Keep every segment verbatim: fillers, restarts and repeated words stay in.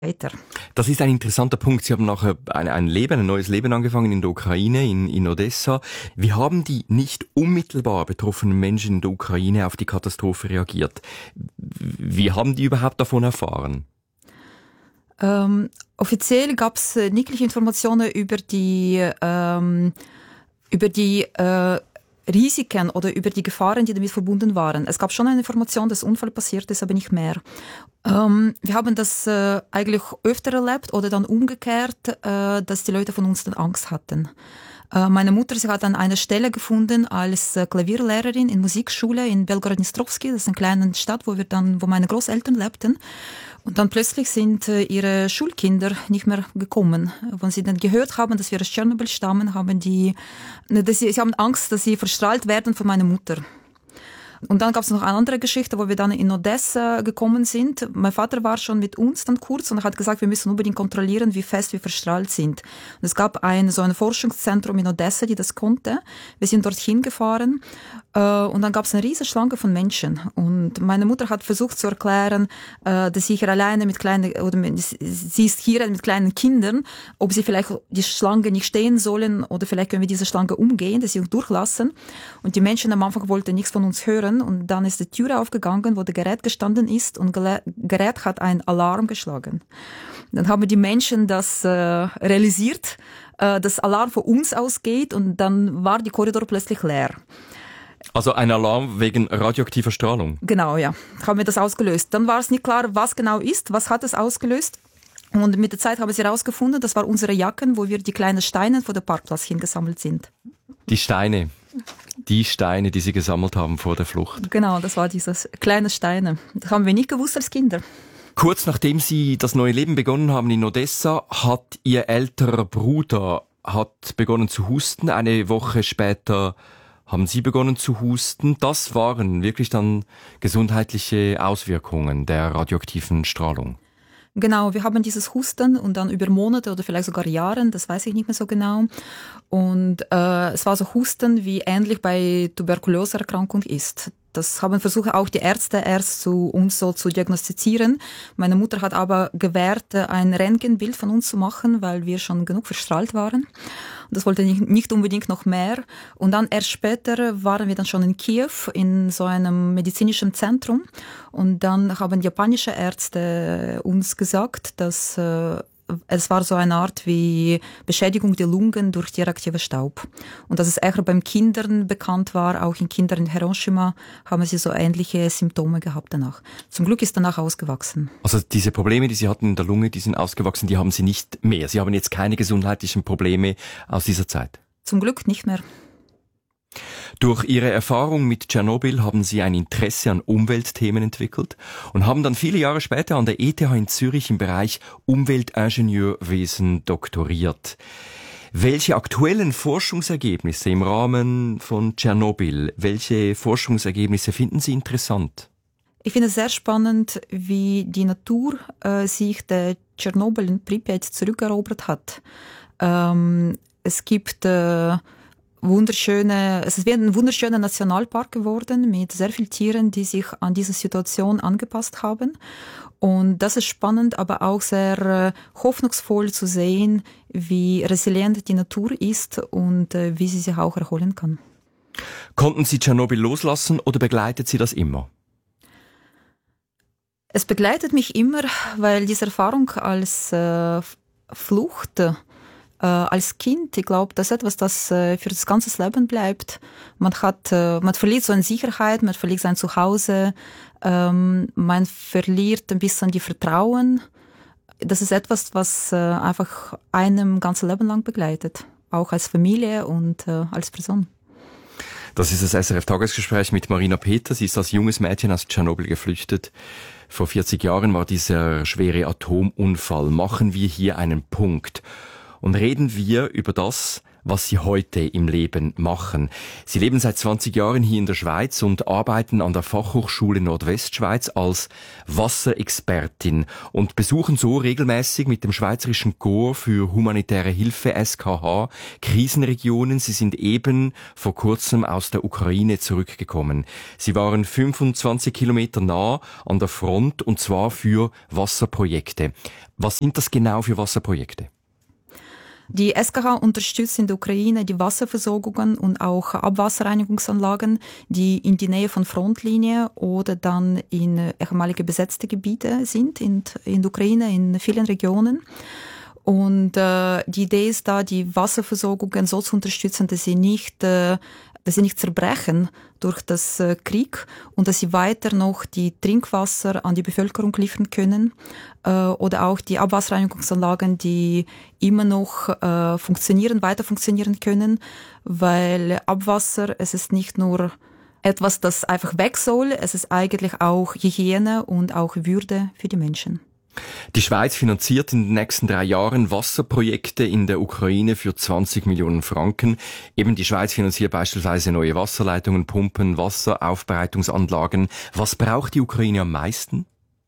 weiter. Das ist ein interessanter Punkt. Sie haben nachher ein, ein Leben, ein neues Leben angefangen in der Ukraine, in, in Odessa. Wie haben die nicht unmittelbar betroffenen Menschen in der Ukraine auf die Katastrophe reagiert? Wie haben die überhaupt davon erfahren? Ähm, offiziell gab es äh, nichtliche Informationen über die ähm, über die äh, Risiken oder über die Gefahren, die damit verbunden waren. Es gab schon eine Information, dass Unfall passiert ist, aber nicht mehr. Ähm, wir haben das äh, eigentlich öfter erlebt oder dann umgekehrt, äh, dass die Leute von uns dann Angst hatten. Äh, meine Mutter, sie hat dann eine Stelle gefunden als äh, Klavierlehrerin in Musikschule in Belgorod-Dnistrovsky. Das ist eine kleine Stadt, wo wir dann, wo meine Großeltern lebten. Und dann plötzlich sind äh, ihre Schulkinder nicht mehr gekommen. Wenn sie dann gehört haben, dass wir aus Tschernobyl stammen, haben die, dass sie, sie haben Angst, dass sie verstrahlt werden von meiner Mutter. Und dann gab es noch eine andere Geschichte, wo wir dann in Odessa gekommen sind. Mein Vater war schon mit uns dann kurz und hat gesagt, wir müssen unbedingt kontrollieren, wie fest wir verstrahlt sind. Und es gab ein, so ein Forschungszentrum in Odessa, die das konnte. Wir sind dorthin gefahren äh, und dann gab es eine riesige Schlange von Menschen. Und meine Mutter hat versucht zu erklären, äh, dass sie hier alleine mit kleinen, oder mit, sie ist hier mit kleinen Kindern, ob sie vielleicht die Schlange nicht stehen sollen oder vielleicht können wir diese Schlange umgehen, dass sie uns durchlassen. Und die Menschen am Anfang wollten nichts von uns hören. Und dann ist die Tür aufgegangen, wo das Gerät gestanden ist und das Gerät hat einen Alarm geschlagen. Dann haben die Menschen das äh, realisiert, äh, dass Alarm von uns ausgeht und dann war die Korridor plötzlich leer. Also ein Alarm wegen radioaktiver Strahlung? Genau, ja. Haben wir das ausgelöst. Dann war es nicht klar, was genau ist, was hat es ausgelöst. Und mit der Zeit haben sie herausgefunden, das waren unsere Jacken, wo wir die kleinen Steine vor dem Parkplatz hingesammelt sind. Die Steine. Die Steine, die Sie gesammelt haben vor der Flucht. Genau, das war dieses kleine Steine. Das haben wir nicht gewusst als Kinder. Kurz nachdem Sie das neue Leben begonnen haben in Odessa, hat Ihr älterer Bruder hat begonnen zu husten. Eine Woche später haben Sie begonnen zu husten. Das waren wirklich dann gesundheitliche Auswirkungen der radioaktiven Strahlung. Genau, wir haben dieses Husten und dann über Monate oder vielleicht sogar Jahre, das weiß ich nicht mehr so genau. Und äh, es war so Husten, wie ähnlich bei Tuberkuloseerkrankung ist. Das haben versucht auch die Ärzte erst zu uns so zu diagnostizieren. Meine Mutter hat aber gewährt, ein Röntgenbild von uns zu machen, weil wir schon genug verstrahlt waren. Und das wollte nicht, nicht unbedingt noch mehr. Und dann erst später waren wir dann schon in Kiew in so einem medizinischen Zentrum. Und dann haben japanische Ärzte uns gesagt, dass äh, es war so eine Art wie Beschädigung der Lungen durch radioaktiven Staub. Und dass es eher beim Kindern bekannt war, auch in Kindern in Hiroshima haben sie so ähnliche Symptome gehabt danach. Zum Glück ist danach ausgewachsen. Also diese Probleme, die Sie hatten in der Lunge, die sind ausgewachsen, die haben Sie nicht mehr. Sie haben jetzt keine gesundheitlichen Probleme aus dieser Zeit. Zum Glück nicht mehr. Durch Ihre Erfahrung mit Tschernobyl haben Sie ein Interesse an Umweltthemen entwickelt und haben dann viele Jahre später an der E T H in Zürich im Bereich Umweltingenieurwesen doktoriert. Welche aktuellen Forschungsergebnisse im Rahmen von Tschernobyl, welche Forschungsergebnisse finden Sie interessant? Ich finde es sehr spannend, wie die Natur äh, sich der Tschernobyl in Pripyat zurückerobert hat. Ähm, es gibt äh, wunderschöne, es ist wie ein wunderschöner Nationalpark geworden mit sehr vielen Tieren, die sich an diese Situation angepasst haben. Und das ist spannend, aber auch sehr äh, hoffnungsvoll zu sehen, wie resilient die Natur ist und äh, wie sie sich auch erholen kann. Konnten Sie Tschernobyl loslassen oder begleitet Sie das immer? Es begleitet mich immer, weil diese Erfahrung als äh, Flucht äh, als Kind, ich glaube, das ist etwas, das äh, für das ganze Leben bleibt. Man hat, äh, man verliert so eine Sicherheit, man verliert sein Zuhause, ähm, man verliert ein bisschen die Vertrauen. Das ist etwas, was äh, einfach einem ganze Leben lang begleitet, auch als Familie und äh, als Person. Das ist das S R F-Tagesgespräch mit Marina Peter. Sie ist als junges Mädchen aus Tschernobyl geflüchtet. Vor vierzig Jahren war dieser schwere Atomunfall. Machen wir hier einen Punkt und reden wir über das, was Sie heute im Leben machen. Sie leben seit zwanzig Jahren hier in der Schweiz und arbeiten an der Fachhochschule Nordwestschweiz als Wasserexpertin und besuchen so regelmäßig mit dem Schweizerischen Korps für humanitäre Hilfe S K H Krisenregionen. Sie sind eben vor kurzem aus der Ukraine zurückgekommen. Sie waren fünfundzwanzig Kilometer nah an der Front und zwar für Wasserprojekte. Was sind das genau für Wasserprojekte? Die S K H unterstützt in der Ukraine die Wasserversorgungen und auch Abwasserreinigungsanlagen, die in die Nähe von Frontlinie oder dann in ehemalige besetzte Gebiete sind, in, in der Ukraine, in vielen Regionen. Und äh, die Idee ist da, die Wasserversorgungen so zu unterstützen, dass sie nicht äh, dass sie nicht zerbrechen durch das äh, Krieg und dass sie weiter noch die Trinkwasser an die Bevölkerung liefern können äh, oder auch die Abwasserreinigungsanlagen, die immer noch äh, funktionieren, weiter funktionieren können, weil Abwasser, es ist nicht nur etwas, das einfach weg soll, es ist eigentlich auch Hygiene und auch Würde für die Menschen. Die Schweiz finanziert in den nächsten drei Jahren Wasserprojekte in der Ukraine für zwanzig Millionen Franken. Eben die Schweiz finanziert beispielsweise neue Wasserleitungen, Pumpen, Wasseraufbereitungsanlagen. Was braucht die Ukraine am meisten?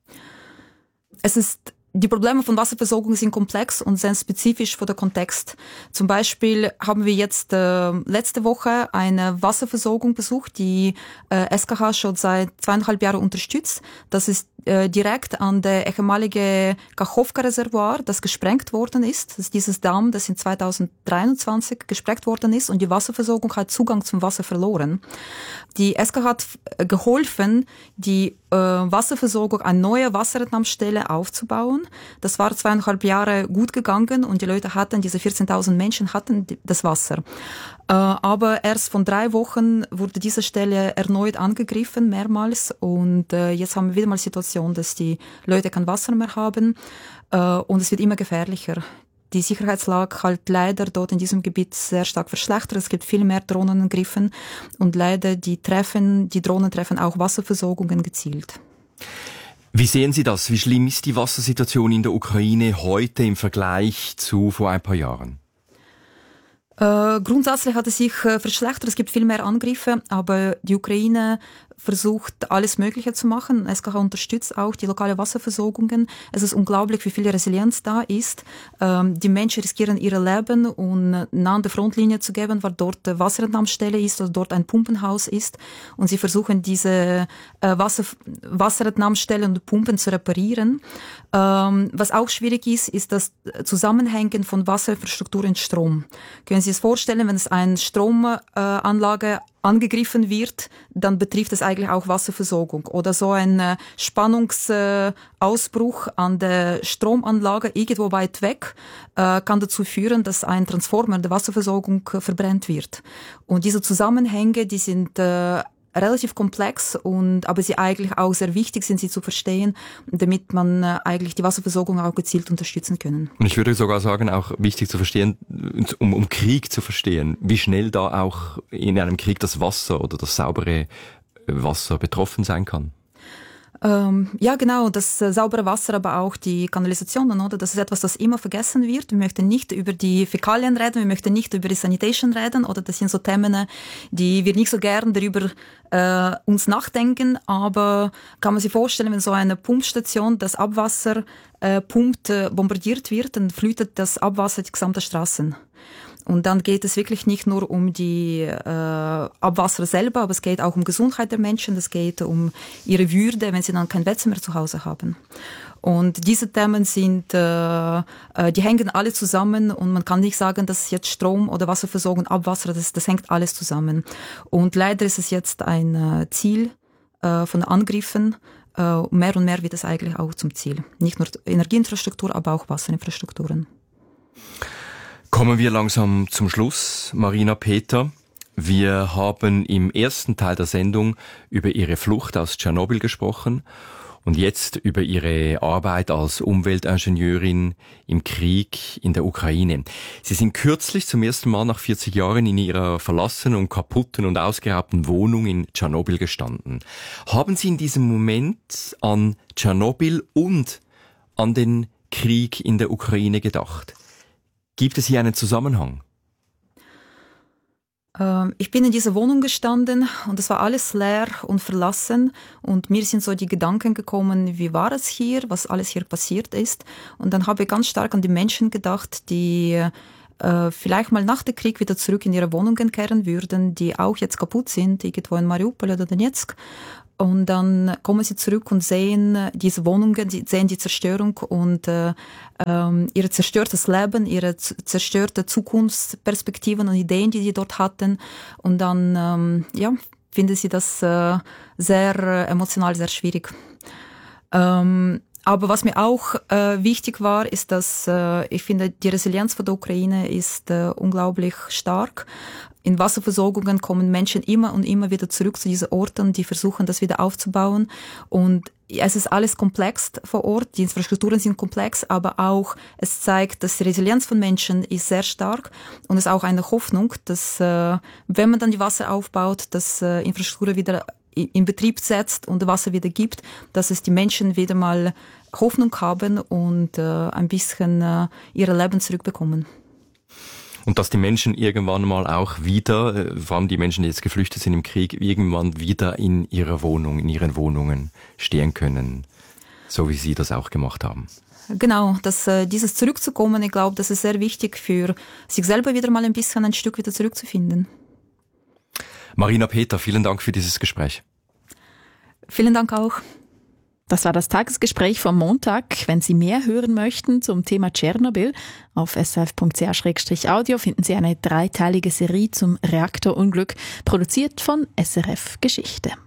Es ist Die Probleme von Wasserversorgung sind komplex und sehr spezifisch für den Kontext. Zum Beispiel haben wir jetzt äh, letzte Woche eine Wasserversorgung besucht, die äh, S K H schon seit zweieinhalb Jahren unterstützt. Das ist äh, direkt an der ehemalige Kachowka-Reservoir, das gesprengt worden ist. Das ist dieses Damm, das in zweitausenddreiundzwanzig gesprengt worden ist und die Wasserversorgung hat Zugang zum Wasser verloren. Die S K H hat geholfen, die äh, Wasserversorgung, eine neue Wasserentnahmestelle aufzubauen. Das war zweieinhalb Jahre gut gegangen und die Leute hatten, diese vierzehntausend Menschen hatten das Wasser. Äh, aber erst von drei Wochen wurde diese Stelle erneut angegriffen, mehrmals. Und äh, jetzt haben wir wieder mal die Situation, dass die Leute kein Wasser mehr haben äh, und es wird immer gefährlicher. Die Sicherheitslage halt leider dort in diesem Gebiet sehr stark verschlechtert. Es gibt viel mehr Drohnenangriffen und leider die treffen, die Drohnen treffen auch Wasserversorgungen gezielt. Wie sehen Sie das? Wie schlimm ist die Wassersituation in der Ukraine heute im Vergleich zu vor ein paar Jahren? Äh, grundsätzlich hat es sich äh, verschlechtert. Es gibt viel mehr Angriffe, aber die Ukraine versucht, alles Mögliche zu machen. S K H unterstützt auch die lokale Wasserversorgungen. Es ist unglaublich, wie viel Resilienz da ist. Ähm, die Menschen riskieren ihre Leben, um nah an der Frontlinie zu geben, weil dort eine Wasserentnahmestelle ist oder dort ein Pumpenhaus ist. Und sie versuchen, diese äh, Wasser, Wasserentnahmestellen und Pumpen zu reparieren. Ähm, was auch schwierig ist, ist das Zusammenhängen von Wasserinfrastruktur und Strom. Können Sie sich vorstellen, wenn es eine Stromanlage äh, angegriffen wird, dann betrifft es eigentlich auch Wasserversorgung. Oder so ein äh, Spannungsausbruch äh, an der Stromanlage irgendwo weit weg äh, kann dazu führen, dass ein Transformer der Wasserversorgung äh, verbrennt wird. Und diese Zusammenhänge, die sind äh, relativ komplex und aber sie eigentlich auch sehr wichtig sind, sie zu verstehen, damit man äh, eigentlich die Wasserversorgung auch gezielt unterstützen können. Und ich würde sogar sagen, auch wichtig zu verstehen, um, um Krieg zu verstehen, wie schnell da auch in einem Krieg das Wasser oder das saubere Wasser betroffen sein kann. Ähm, ja, genau, das äh, saubere Wasser, aber auch die Kanalisationen, oder? Das ist etwas, das immer vergessen wird. Wir möchten nicht über die Fäkalien reden, wir möchten nicht über die Sanitation reden, oder das sind so Themen, die wir nicht so gern darüber äh, uns nachdenken, aber kann man sich vorstellen, wenn so eine Pumpstation das Abwasser äh, pumpt, äh, bombardiert wird, dann flütet das Abwasser die gesamte Straßen. Und dann geht es wirklich nicht nur um die äh, Abwasser selber, aber es geht auch um Gesundheit der Menschen, es geht um ihre Würde, wenn sie dann kein Bett mehr zu Hause haben. Und diese Themen sind, äh, die hängen alle zusammen und man kann nicht sagen, dass jetzt Strom oder Wasserversorgung, Abwasser, das, das hängt alles zusammen. Und leider ist es jetzt ein äh, Ziel äh, von Angriffen. Äh, mehr und mehr wird es eigentlich auch zum Ziel. Nicht nur Energieinfrastruktur, aber auch Wasserinfrastrukturen. Kommen wir langsam zum Schluss. Marina Peter, wir haben im ersten Teil der Sendung über Ihre Flucht aus Tschernobyl gesprochen und jetzt über Ihre Arbeit als Umweltingenieurin im Krieg in der Ukraine. Sie sind kürzlich zum ersten Mal nach vierzig Jahren in Ihrer verlassenen und kaputten und ausgeraubten Wohnung in Tschernobyl gestanden. Haben Sie in diesem Moment an Tschernobyl und an den Krieg in der Ukraine gedacht? Gibt es hier einen Zusammenhang? Ich bin in dieser Wohnung gestanden und es war alles leer und verlassen und mir sind so die Gedanken gekommen, wie war es hier, was alles hier passiert ist. Und dann habe ich ganz stark an die Menschen gedacht, die äh, vielleicht mal nach dem Krieg wieder zurück in ihre Wohnungen kehren würden, die auch jetzt kaputt sind, irgendwo in Mariupol oder Donetsk. Und dann kommen sie zurück und sehen diese Wohnungen, sie sehen die Zerstörung und äh, ähm, ihr zerstörtes Leben, ihre z- zerstörte Zukunftsperspektiven und Ideen, die sie dort hatten. Und dann ähm, ja, finden sie das äh, sehr äh, emotional, sehr schwierig. Ähm, aber was mir auch äh, wichtig war, ist, dass äh, ich finde, die Resilienz von der Ukraine ist äh, unglaublich stark. In Wasserversorgungen kommen Menschen immer und immer wieder zurück zu diesen Orten, die versuchen, das wieder aufzubauen. Und es ist alles komplex vor Ort, die Infrastrukturen sind komplex, aber auch es zeigt, dass die Resilienz von Menschen ist sehr stark und es ist auch eine Hoffnung, dass äh, wenn man dann die Wasser aufbaut, dass äh, Infrastruktur wieder in Betrieb setzt und Wasser wieder gibt, dass es die Menschen wieder mal Hoffnung haben und äh, ein bisschen äh, ihre Leben zurückbekommen. Und dass die Menschen irgendwann mal auch wieder, vor allem die Menschen, die jetzt geflüchtet sind im Krieg, irgendwann wieder in ihrer Wohnung, in ihren Wohnungen stehen können, so wie Sie das auch gemacht haben. Genau, dass äh, dieses zurückzukommen, ich glaube, das ist sehr wichtig für sich selber wieder mal ein bisschen ein Stück wieder zurückzufinden. Marina Peter, vielen Dank für dieses Gespräch. Vielen Dank auch. Das war das Tagesgespräch vom Montag. Wenn Sie mehr hören möchten zum Thema Tschernobyl, auf s r f punkt c h slash audio finden Sie eine dreiteilige Serie zum Reaktorunglück, produziert von S R F Geschichte.